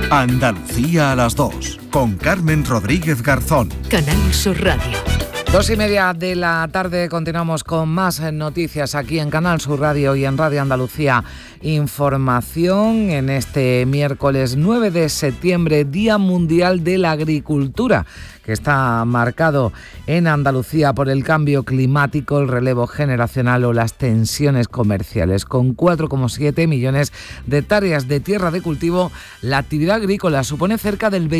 Andalucía a las 2, con Carmen Rodríguez Garzón. Canal Sur Radio. 2:30 de la tarde, continuamos con más noticias aquí en Canal Sur Radio y en Radio Andalucía Información en este miércoles 9 de septiembre, Día Mundial de la Agricultura, que está marcado en Andalucía por el cambio climático, el relevo generacional o las tensiones comerciales. Con 4,7 millones de hectáreas de tierra de cultivo, la actividad agrícola supone cerca del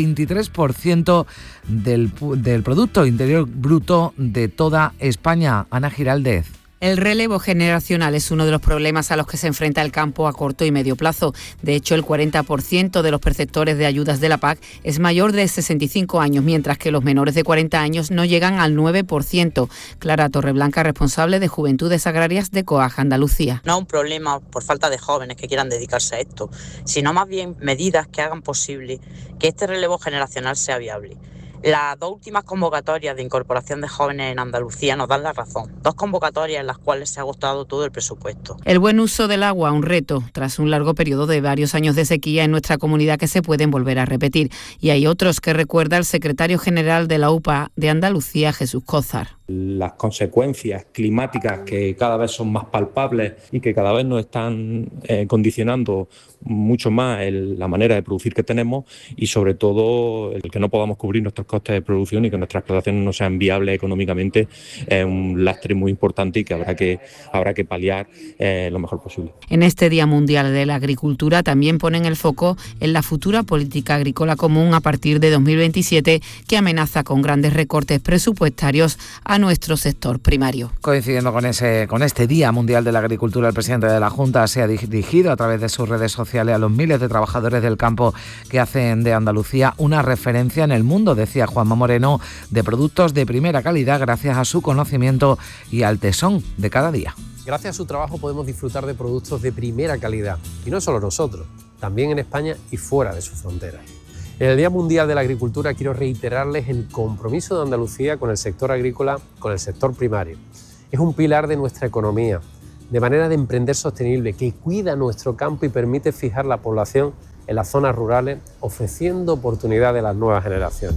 23% del Producto Interior Bruto de toda España. Ana Giraldez. El relevo generacional es uno de los problemas a los que se enfrenta el campo a corto y medio plazo. De hecho, el 40% de los perceptores de ayudas de la PAC es mayor de 65 años, mientras que los menores de 40 años no llegan al 9%. Clara Torreblanca, responsable de Juventudes Agrarias de COAG Andalucía. No es un problema por falta de jóvenes que quieran dedicarse a esto, sino más bien medidas que hagan posible que este relevo generacional sea viable. Las dos últimas convocatorias de incorporación de jóvenes en Andalucía nos dan la razón. 2 convocatorias en las cuales se ha agotado todo el presupuesto. El buen uso del agua, un reto, tras un largo periodo de varios años de sequía en nuestra comunidad que se pueden volver a repetir. Y hay otros que recuerda el secretario general de la UPA de Andalucía, Jesús Cózar. Las consecuencias climáticas que cada vez son más palpables y que cada vez nos están condicionando mucho más la manera de producir que tenemos, y sobre todo el que no podamos cubrir nuestros costes de producción y que nuestras explotaciones no sean viables económicamente, es un lastre muy importante y que habrá que paliar lo mejor posible. En este Día Mundial de la Agricultura también ponen el foco en la futura política agrícola común a partir de 2027, que amenaza con grandes recortes presupuestarios a nuestro sector primario. Coincidiendo con este Día Mundial de la Agricultura, el presidente de la Junta se ha dirigido a través de sus redes sociales a los miles de trabajadores del campo que hacen de Andalucía una referencia en el mundo, decía Juanma Moreno, de productos de primera calidad gracias a su conocimiento y al tesón de cada día. Gracias a su trabajo podemos disfrutar de productos de primera calidad, y no solo nosotros, también en España y fuera de sus fronteras. En el Día Mundial de la Agricultura quiero reiterarles el compromiso de Andalucía con el sector agrícola, con el sector primario. Es un pilar de nuestra economía, de manera de emprender sostenible, que cuida nuestro campo y permite fijar la población en las zonas rurales, ofreciendo oportunidades a las nuevas generaciones.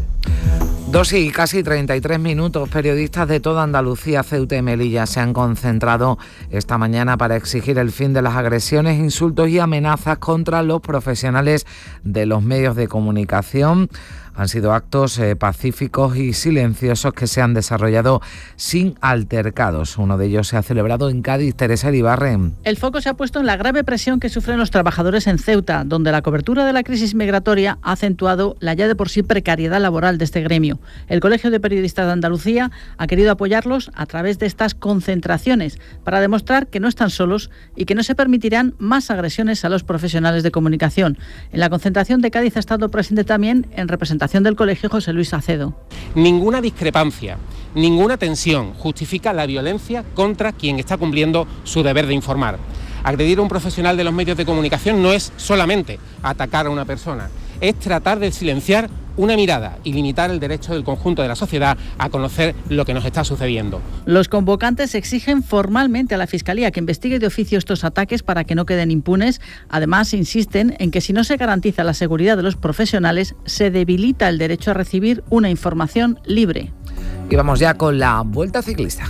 2:33. Periodistas de toda Andalucía, Ceuta y Melilla se han concentrado esta mañana para exigir el fin de las agresiones, insultos y amenazas contra los profesionales de los medios de comunicación. Han sido actos pacíficos y silenciosos que se han desarrollado sin altercados. Uno de ellos se ha celebrado en Cádiz. Teresa Iribarren. El foco se ha puesto en la grave presión que sufren los trabajadores en Ceuta, donde la cobertura de la crisis migratoria ha acentuado la ya de por sí precariedad laboral de este gremio. El Colegio de Periodistas de Andalucía ha querido apoyarlos a través de estas concentraciones para demostrar que no están solos y que no se permitirán más agresiones a los profesionales de comunicación. En la concentración de Cádiz ha estado presente también, en representación del colegio, José Luis Acedo. Ninguna discrepancia, ninguna tensión justifica la violencia contra quien está cumpliendo su deber de informar. Agredir a un profesional de los medios de comunicación no es solamente atacar a una persona, es tratar de silenciar una mirada y limitar el derecho del conjunto de la sociedad a conocer lo que nos está sucediendo. Los convocantes exigen formalmente a la Fiscalía que investigue de oficio estos ataques para que no queden impunes. Además, insisten en que si no se garantiza la seguridad de los profesionales, se debilita el derecho a recibir una información libre. Y vamos ya con la Vuelta Ciclista.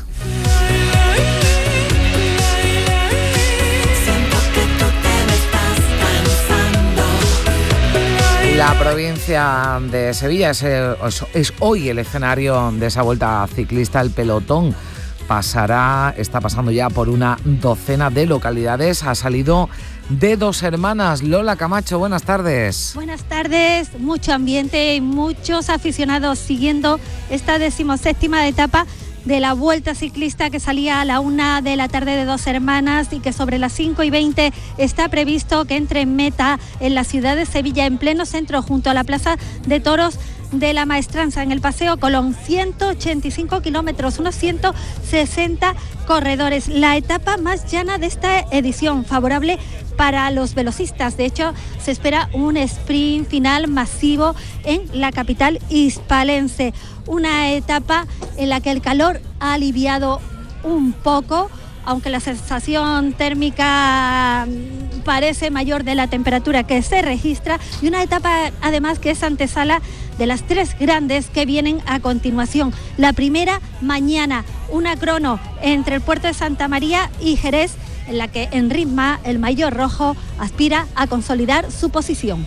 La provincia de Sevilla es hoy el escenario de esa vuelta ciclista. El pelotón está pasando ya por una docena de localidades. Ha salido de Dos Hermanas. Lola Camacho, buenas tardes. Buenas tardes, mucho ambiente y muchos aficionados siguiendo esta 17ª etapa de la Vuelta Ciclista, que salía a la 1 de la tarde de Dos Hermanas y que sobre las 5:20 está previsto que entre en meta en la ciudad de Sevilla, en pleno centro, junto a la Plaza de Toros de la Maestranza, en el Paseo Colón. 185 kilómetros, unos 160 corredores. La etapa más llana de esta edición, favorable para los velocistas. De hecho, se espera un sprint final masivo en la capital hispalense. Una etapa en la que el calor ha aliviado un poco, aunque la sensación térmica parece mayor de la temperatura que se registra, y una etapa además que es antesala de las 3 grandes que vienen a continuación. La primera mañana, una crono entre el puerto de Santa María y Jerez, en la que Enrisma, el maillot rojo, aspira a consolidar su posición.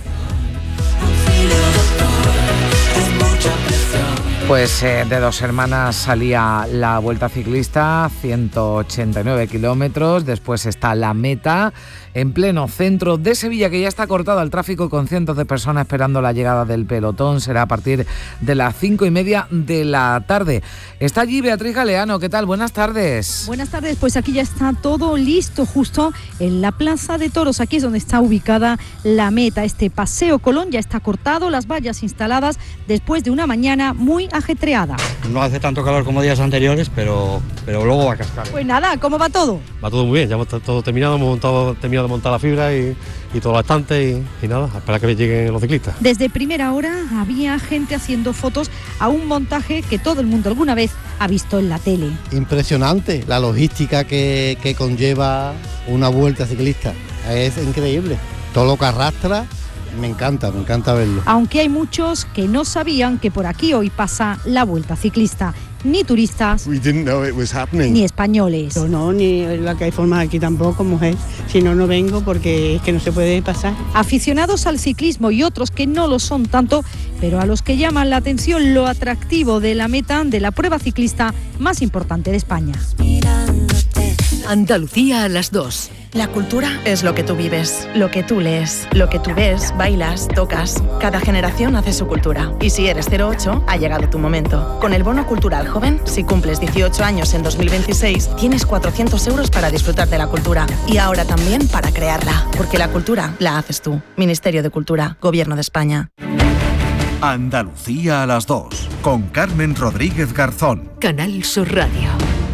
Pues de Dos Hermanas salía la Vuelta Ciclista, 189 kilómetros, después está la meta en pleno centro de Sevilla, que ya está cortado al tráfico con cientos de personas esperando la llegada del pelotón. Será a partir de las 5:30 de la tarde. Está allí Beatriz Galeano, ¿qué tal? Buenas tardes. Buenas tardes, pues aquí ya está todo listo, justo en la Plaza de Toros. Aquí es donde está ubicada la meta. Este Paseo Colón ya está cortado, las vallas instaladas después de una mañana muy ajetreada. No hace tanto calor como días anteriores, pero luego va a cascar. Pues nada, ¿cómo va todo? Va todo muy bien, ya hemos todo terminado, hemos terminado de montar la fibra y todo bastante y nada, a esperar que lleguen los ciclistas. Desde primera hora había gente haciendo fotos a un montaje que todo el mundo alguna vez ha visto en la tele. Impresionante la logística que conlleva una vuelta ciclista, es increíble, todo lo que arrastra. Me encanta verlo. Aunque hay muchos que no sabían que por aquí hoy pasa la Vuelta Ciclista. Ni turistas, ni españoles. No, ni la que hay forma aquí tampoco, mujer. Si no, no vengo porque es que no se puede pasar. Aficionados al ciclismo y otros que no lo son tanto, pero a los que llaman la atención lo atractivo de la meta de la prueba ciclista más importante de España. Andalucía a las 2. La cultura es lo que tú vives, lo que tú lees, lo que tú ves, bailas, tocas. Cada generación hace su cultura. Y si eres 08, ha llegado tu momento. Con el Bono Cultural Joven, si cumples 18 años en 2026, tienes 400 euros para disfrutar de la cultura. Y ahora también para crearla. Porque la cultura la haces tú. Ministerio de Cultura, Gobierno de España. Andalucía a las 2, con Carmen Rodríguez Garzón. Canal Sur Radio.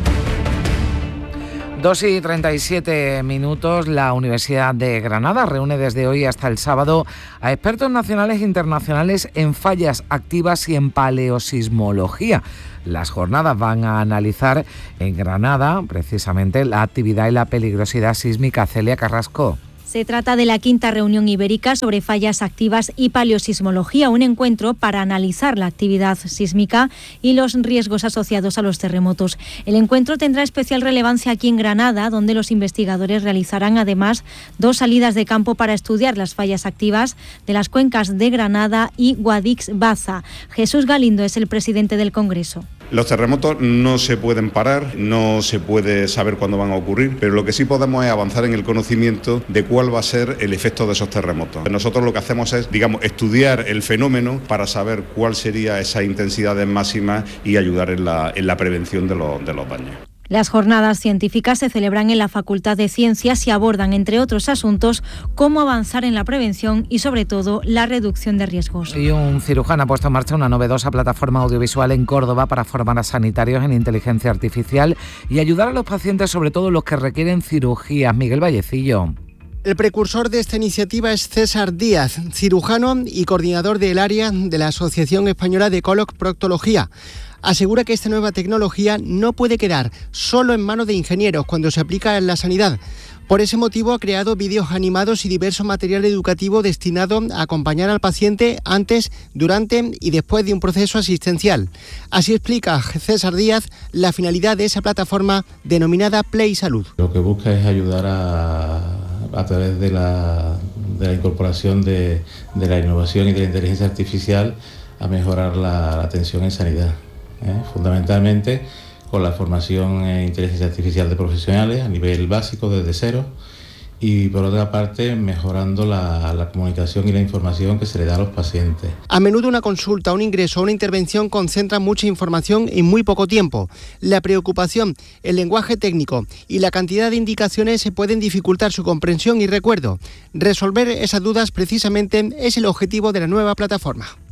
2:37. La Universidad de Granada reúne desde hoy hasta el sábado a expertos nacionales e internacionales en fallas activas y en paleosismología. Las jornadas van a analizar en Granada precisamente la actividad y la peligrosidad sísmica. Celia Carrasco. Se trata de la 5ª reunión ibérica sobre fallas activas y paleosismología, un encuentro para analizar la actividad sísmica y los riesgos asociados a los terremotos. El encuentro tendrá especial relevancia aquí en Granada, donde los investigadores realizarán además 2 salidas de campo para estudiar las fallas activas de las cuencas de Granada y Guadix-Baza. Jesús Galindo es el presidente del Congreso. Los terremotos no se pueden parar, no se puede saber cuándo van a ocurrir, pero lo que sí podemos es avanzar en el conocimiento de cuál va a ser el efecto de esos terremotos. Nosotros lo que hacemos es, estudiar el fenómeno para saber cuál sería esa intensidad máxima y ayudar en la prevención de los daños. Las jornadas científicas se celebran en la Facultad de Ciencias y abordan, entre otros asuntos, cómo avanzar en la prevención y, sobre todo, la reducción de riesgos. Y un cirujano ha puesto en marcha una novedosa plataforma audiovisual en Córdoba para formar a sanitarios en inteligencia artificial y ayudar a los pacientes, sobre todo los que requieren cirugías. Miguel Vallecillo. El precursor de esta iniciativa es César Díaz, cirujano y coordinador del área de la Asociación Española de Colocproctología. Asegura que esta nueva tecnología no puede quedar solo en manos de ingenieros cuando se aplica en la sanidad. Por ese motivo ha creado vídeos animados y diverso material educativo destinado a acompañar al paciente antes, durante y después de un proceso asistencial. Así explica César Díaz la finalidad de esa plataforma denominada Play Salud. Lo que busca es ayudar a través de la incorporación de la innovación y de la inteligencia artificial a mejorar la atención en sanidad. Fundamentalmente con la formación en inteligencia artificial de profesionales a nivel básico desde cero y por otra parte mejorando la comunicación y la información que se le da a los pacientes. A menudo una consulta, un ingreso o una intervención concentra mucha información en muy poco tiempo. La preocupación, el lenguaje técnico y la cantidad de indicaciones se pueden dificultar su comprensión y recuerdo. Resolver esas dudas precisamente es el objetivo de la nueva plataforma.